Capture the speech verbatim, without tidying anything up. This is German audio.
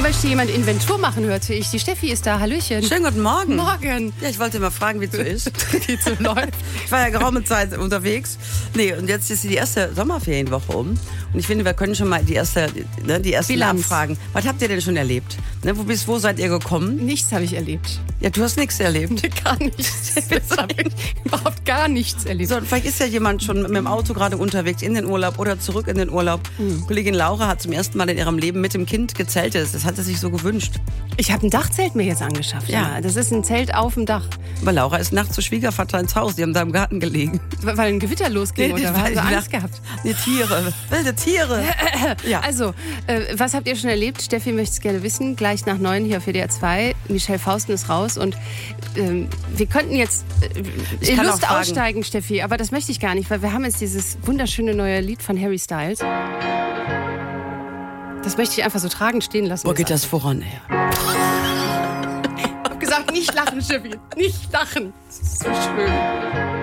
möchte jemand Inventur machen, hörte ich. Die Steffi ist da. Hallöchen. Schönen guten Morgen. Morgen. Ja, ich wollte mal fragen, wie es so ist. Wie es so läuft. Ich war ja geraume Zeit unterwegs. Nee, und jetzt ist die erste Sommerferienwoche um. Und ich finde, wir können schon mal die erste, ne, die ersten Bilanz. abfragen. Was habt ihr denn schon erlebt? Ne, wo, bist, wo seid ihr gekommen? Nichts habe ich erlebt. Ja, du hast nichts erlebt. Gar nichts. Ich habe überhaupt gar nichts erlebt. So, vielleicht ist ja jemand schon mit dem Auto gerade unterwegs in den Urlaub oder zurück in den Urlaub. Mhm. Kollegin Laura hat zum ersten Mal in ihrem Leben mit dem Kind gezeltet. Das hat sie sich so gewünscht. Ich habe ein Dachzelt mir jetzt angeschafft. Ja. ja. Das ist ein Zelt auf dem Dach. Aber Laura ist nachts zu Schwiegervater ins Haus. Die haben da im Garten gelegen. Weil ein Gewitter losging Nee, oder weil haben sie die Angst nach- gehabt? Nee, Tiere. Wilde Tiere. Ja. Also, äh, was habt ihr schon erlebt? Steffi möchte es gerne wissen. Gleich nach neun hier auf W D R zwei. Michelle Fausten ist raus. Und ähm, wir könnten jetzt äh, Ich in kann Lust auch fragen. aussteigen, Steffi. Aber das möchte ich gar nicht, weil wir haben jetzt dieses wunderschöne neue Lied von Harry Styles. Das möchte ich einfach so tragend stehen lassen. Wo geht das voran her? Ich hab gesagt, nicht lachen, Steffi. Nicht lachen. Das ist so schön.